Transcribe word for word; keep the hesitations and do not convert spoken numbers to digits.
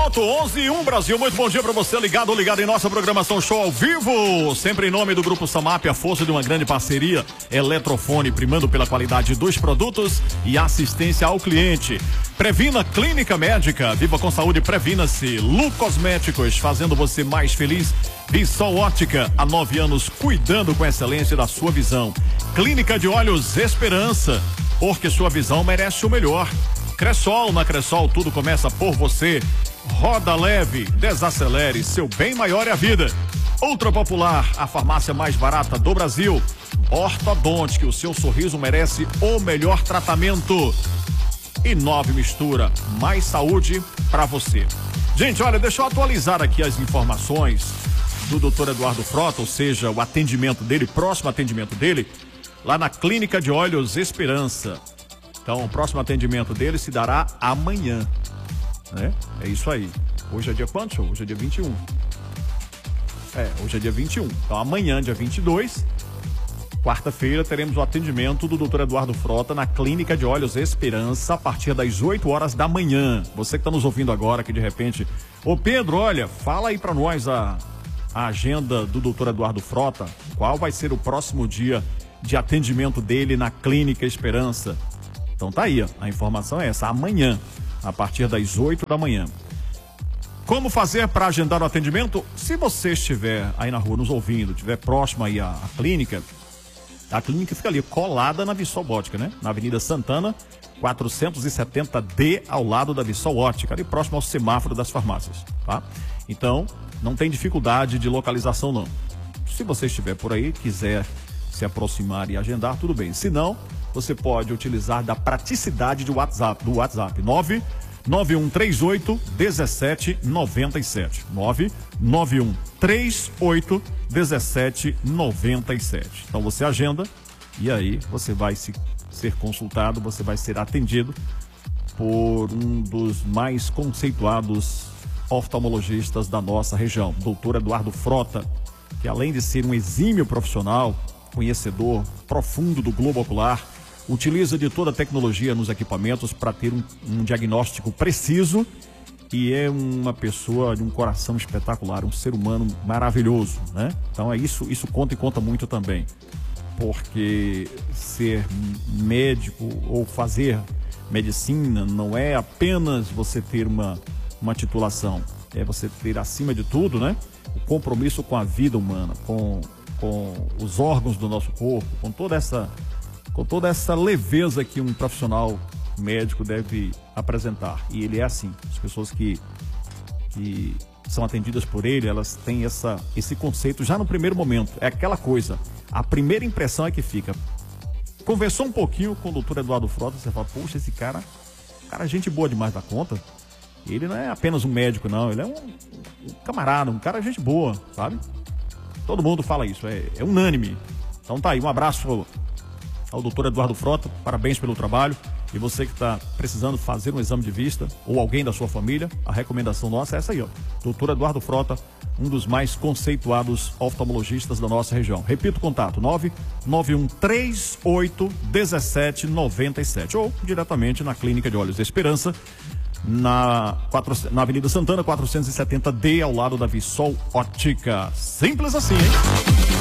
Pronto, onze e um Brasil, muito bom dia para você ligado ou ligado em nossa programação Show ao Vivo, sempre em nome do Grupo Samap, a força de uma grande parceria, Eletrofone, primando pela qualidade dos produtos e assistência ao cliente. Previna Clínica Médica, viva com saúde, previna-se. Lu Cosméticos, fazendo você mais feliz. Vissol Ótica, há nove anos cuidando com excelência da sua visão. Clínica de Olhos Esperança, porque sua visão merece o melhor. Cressol, na Cressol tudo começa por você. Roda Leve, desacelere, seu bem maior é a vida. Ultra Popular, a farmácia mais barata do Brasil. Ortodontic, o seu sorriso merece o melhor tratamento. E Nove Mistura, mais saúde pra você. Gente, olha, deixa eu atualizar aqui as informações do doutor Eduardo Frota, ou seja, o atendimento dele, próximo atendimento dele, lá na Clínica de Olhos Esperança. Então, o próximo atendimento dele se dará amanhã, né? É isso aí. Hoje é dia quanto, show? Hoje é dia vinte e um. É, hoje é dia vinte e um. Então, amanhã, dia vinte e dois, quarta-feira, teremos o atendimento do doutor Eduardo Frota na Clínica de Olhos Esperança, a partir das oito horas da manhã. Você que está nos ouvindo agora, que de repente... Ô, Pedro, olha, fala aí para nós a, a agenda do doutor Eduardo Frota. Qual vai ser o próximo dia de atendimento dele na Clínica Esperança? Então tá aí, ó, a informação é essa, amanhã, a partir das oito da manhã. Como fazer para agendar o atendimento? Se você estiver aí na rua nos ouvindo, estiver próximo aí à, à clínica, a clínica fica ali colada na Vissol Ótica, né? Na Avenida Santana, quatrocentos e setenta D, ao lado da Vissol Ótica, ali próximo ao semáforo das farmácias, tá? Então, não tem dificuldade de localização não. Se você estiver por aí, quiser se aproximar e agendar, tudo bem. Se não, você pode utilizar da praticidade do WhatsApp, do WhatsApp nove nove um três oito um sete nove sete. nove nove um três oito um sete nove sete. Então você agenda e aí você vai se, ser consultado, você vai ser atendido por um dos mais conceituados oftalmologistas da nossa região, doutor Eduardo Frota, que além de ser um exímio profissional, conhecedor profundo do globo ocular, utiliza de toda a tecnologia nos equipamentos para ter um, um diagnóstico preciso e é uma pessoa de um coração espetacular, um ser humano maravilhoso, né? Então é isso, isso conta e conta muito também, porque ser médico ou fazer medicina não é apenas você ter uma, uma titulação, é você ter acima de tudo, né? O compromisso com a vida humana, com, com os órgãos do nosso corpo, com toda essa com toda essa leveza que um profissional médico deve apresentar. E ele é assim. As pessoas que, que são atendidas por ele, elas têm essa, esse conceito já no primeiro momento. É aquela coisa, a primeira impressão é que fica. Conversou um pouquinho com o doutor Eduardo Frota, você fala, poxa, esse cara, cara, gente boa demais da conta. Ele não é apenas um médico, não. Ele é um, um camarada, um cara gente boa, sabe? Todo mundo fala isso, é, é unânime. Então tá aí, um abraço ao doutor Eduardo Frota, parabéns pelo trabalho. E você que está precisando fazer um exame de vista, ou alguém da sua família, a recomendação nossa é essa aí, ó. doutor Eduardo Frota, um dos mais conceituados oftalmologistas da nossa região. Repito o contato, nove nove um três oito um sete nove sete, ou diretamente na Clínica de Olhos Esperança, na, quatro, na Avenida Santana, quatrocentos e setenta D, ao lado da Vissol Ótica. Simples assim, hein?